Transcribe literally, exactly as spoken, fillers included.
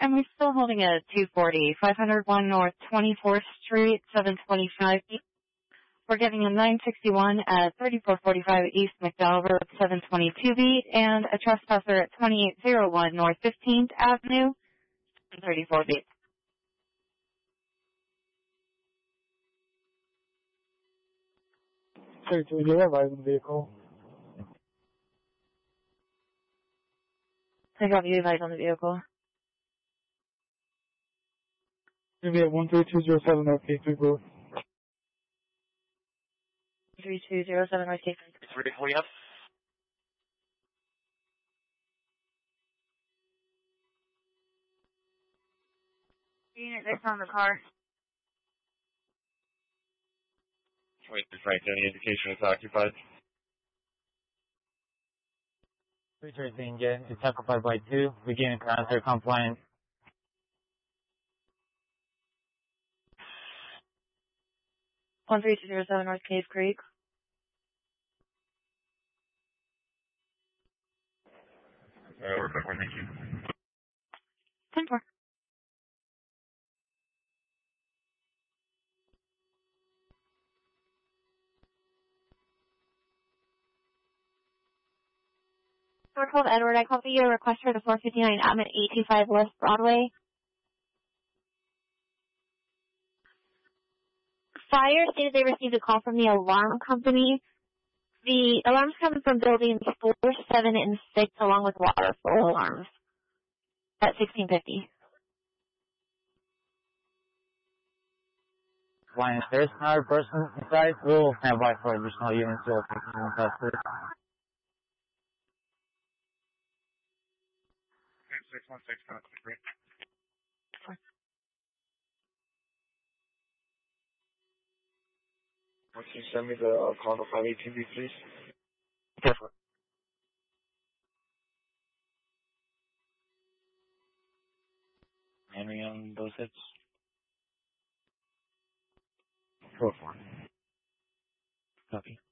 And we're still holding a two forty, five oh one North twenty-fourth Street, seven twenty-five. We're getting a nine sixty-one at thirty-four forty-five East McDowell Road, seven twenty-two beat, and a trespasser at twenty-eight oh one North fifteenth Avenue, thirty-four beat. Sir, do you have eyes on the vehicle? Take off you guys on the vehicle. Maybe at one three two zero seven North K three Grove. three two zero seven North K three. Three, four, yep. Unit six on the car. Wait, Frank, any indication it's occupied? Richard Engine, it's occupied by two. Beginning to answer compliant. one three two zero seven North Cave Creek. Uh, we're back, thank you. ten four. We're called Edward. I copy your request for the four fifty-nine Admin eight two five West Broadway. Fire stated they received a call from the alarm company. The alarms coming from buildings four, seven, and six, along with water flow alarms at sixteen fifty. Compliant, there's another person inside. We'll stand by for additional units to open the testers. six one six, great. Can you send me the uh, call to five eighteen B, please? Careful. Henry on those hits? Four four. Copy.